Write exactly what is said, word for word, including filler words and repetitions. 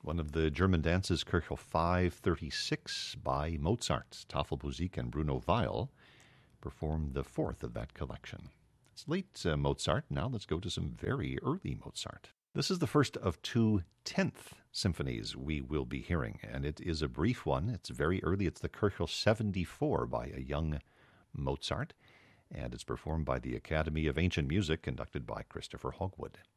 One of the German dances, Köchel five thirty-six by Mozart. Tafelmusik and Bruno Weil performed the fourth of that collection. It's late uh, Mozart. Now let's go to some very early Mozart. This is the first of two tenth symphonies we will be hearing, and it is a brief one. It's very early. It's the Köchel seventy-four by a young Mozart, and it's performed by the Academy of Ancient Music, conducted by Christopher Hogwood.